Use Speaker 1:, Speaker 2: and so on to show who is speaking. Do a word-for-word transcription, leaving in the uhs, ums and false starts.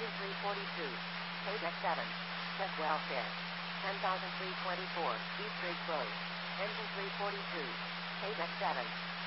Speaker 1: Engine three forty-two. K-Deck seven. Test welfare. ten thousand three twenty-four. East Ridge Road. Engine three forty-two. K-Deck seven.